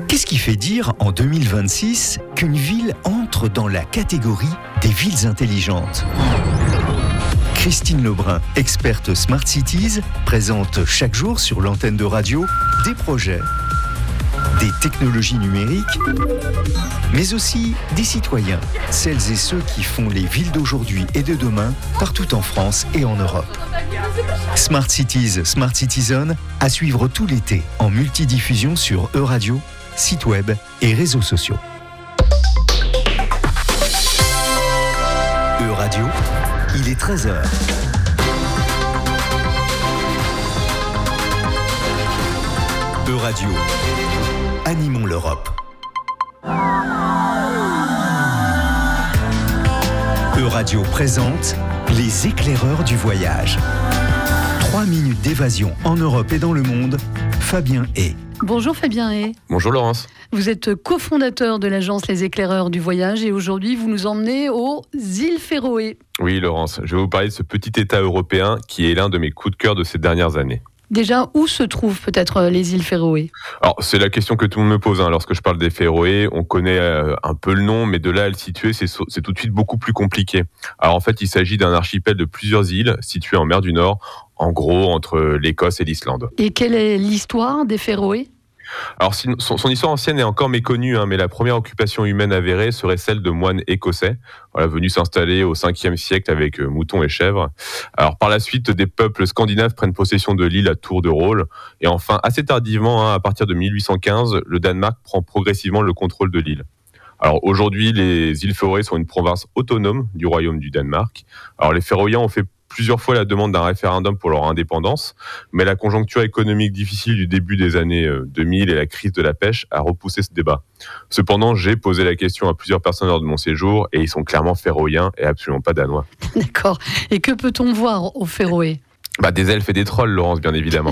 Qu'est-ce qui fait dire en 2026 qu'une ville entre dans la catégorie des villes intelligentes ? Christine Lebrun, experte Smart Cities, présente chaque jour sur l'antenne de radio des projets, des technologies numériques, mais aussi des citoyens, celles et ceux qui font les villes d'aujourd'hui et de demain partout en France et en Europe. Smart Cities, Smart Citizen, à suivre tout l'été en multidiffusion sur Euradio, site web et réseaux sociaux. Euradio, il est 13h. Euradio, animons l'Europe. Euradio présente les éclaireurs du voyage. 3 minutes d'évasion en Europe et dans le monde. Fabien Hay. Bonjour Fabien Hay. Bonjour Laurence. Vous êtes cofondateur de l'agence Les Éclaireurs du Voyage et aujourd'hui vous nous emmenez aux îles Féroé. Oui Laurence, je vais vous parler de ce petit État européen qui est l'un de mes coups de cœur de ces dernières années. Déjà, où se trouvent peut-être les îles Féroé ? Alors, c'est la question que tout le monde me pose. Lorsque je parle des Féroé, on connaît un peu le nom, mais de là à le situer, c'est tout de suite beaucoup plus compliqué. Alors en fait, il s'agit d'un archipel de plusieurs îles situées en mer du Nord, en gros entre l'Écosse et l'Islande. Et quelle est l'histoire des Féroé ? Alors, son histoire ancienne est encore méconnue, mais la première occupation humaine avérée serait celle de moines écossais, venus s'installer au 5e siècle avec moutons et chèvres. Alors, par la suite, des peuples scandinaves prennent possession de l'île à tour de rôle. Et enfin, assez tardivement, à partir de 1815, le Danemark prend progressivement le contrôle de l'île. Alors aujourd'hui, les îles Féroé sont une province autonome du royaume du Danemark. Alors les Féroïens ont fait plusieurs fois la demande d'un référendum pour leur indépendance, mais la conjoncture économique difficile du début des années 2000 et la crise de la pêche a repoussé ce débat. Cependant, j'ai posé la question à plusieurs personnes lors de mon séjour et ils sont clairement féroïens et absolument pas danois. D'accord. Et que peut-on voir aux Féroé ? Des elfes et des trolls, Laurence, bien évidemment.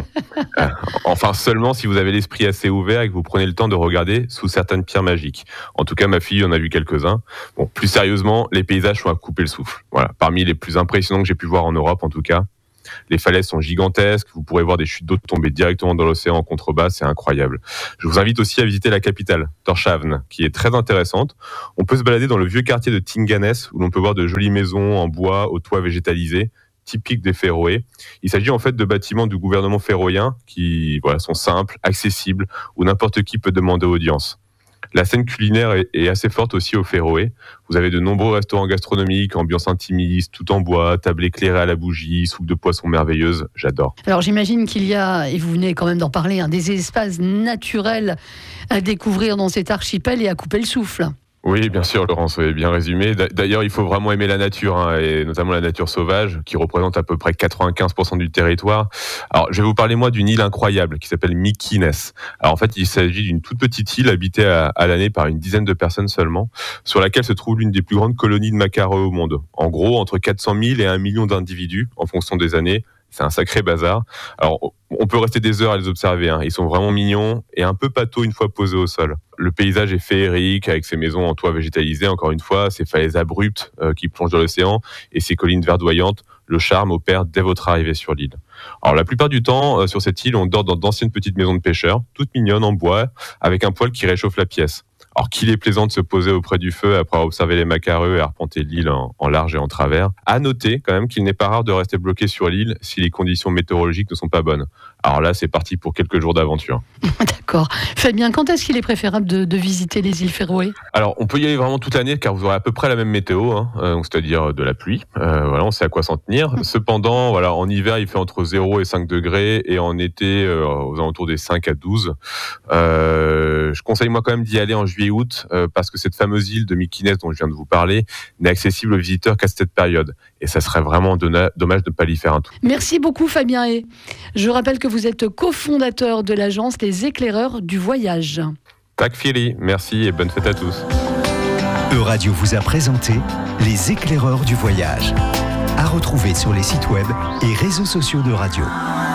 Enfin, seulement si vous avez l'esprit assez ouvert et que vous prenez le temps de regarder sous certaines pierres magiques. En tout cas, ma fille en a vu quelques-uns. Bon, plus sérieusement, les paysages sont à couper le souffle. Voilà, parmi les plus impressionnants que j'ai pu voir en Europe, en tout cas. Les falaises sont gigantesques, vous pourrez voir des chutes d'eau tomber directement dans l'océan en contrebas, c'est incroyable. Je vous invite aussi à visiter la capitale, Tórshavn, qui est très intéressante. On peut se balader dans le vieux quartier de Tinganes, où l'on peut voir de jolies maisons en bois aux toits végétalisés, typique des Féroé. Il s'agit en fait de bâtiments du gouvernement féroïen qui sont simples, accessibles, où n'importe qui peut demander audience. La scène culinaire est assez forte aussi aux Féroé. Vous avez de nombreux restaurants gastronomiques, ambiance intimiste, tout en bois, table éclairée à la bougie, soupe de poisson merveilleuse, j'adore. Alors j'imagine qu'il y a, et vous venez quand même d'en parler, des espaces naturels à découvrir dans cet archipel et à couper le souffle. Oui, bien sûr, Laurence, vous avez bien résumé. D'ailleurs, il faut vraiment aimer la nature, et notamment la nature sauvage, qui représente à peu près 95% du territoire. Alors, je vais vous parler, moi, d'une île incroyable qui s'appelle Mykines. Alors, en fait, il s'agit d'une toute petite île habitée à l'année par une dizaine de personnes seulement, sur laquelle se trouve l'une des plus grandes colonies de macareux au monde. En gros, entre 400 000 et 1 million d'individus, en fonction des années. C'est un sacré bazar. Alors, on peut rester des heures à les observer. Ils sont vraiment mignons et un peu pâteaux une fois posés au sol. Le paysage est féerique avec ses maisons en toit végétalisé, encore une fois, ces falaises abruptes qui plongent dans l'océan et ces collines verdoyantes. Le charme opère dès votre arrivée sur l'île. Alors, la plupart du temps, sur cette île, on dort dans d'anciennes petites maisons de pêcheurs, toutes mignonnes en bois, avec un poêle qui réchauffe la pièce. Alors qu'il est plaisant de se poser auprès du feu après avoir observé les macareux et arpenter l'île en large et en travers. À noter quand même qu'il n'est pas rare de rester bloqué sur l'île si les conditions météorologiques ne sont pas bonnes. Alors là, c'est parti pour quelques jours d'aventure. D'accord. Fabien, quand est-ce qu'il est préférable de visiter les îles Féroé ? Alors, on peut y aller vraiment toute l'année car vous aurez à peu près la même météo, donc c'est-à-dire de la pluie. On sait à quoi s'en tenir. Cependant, en hiver, il fait entre 0 et 5 degrés et en été, aux alentours des 5 à 12. Je conseille moi quand même d'y aller en juillet-août parce que cette fameuse île de Mykines dont je viens de vous parler n'est accessible aux visiteurs qu'à cette période. Et ça serait vraiment dommage de ne pas l'y faire un tour. Merci beaucoup Fabien Hay. Je rappelle que vous êtes cofondateur de l'agence Les Éclaireurs du Voyage. Tack Fili, merci et bonne fête à tous. Euradio vous a présenté Les Éclaireurs du Voyage. À retrouver sur les sites web et réseaux sociaux de Radio.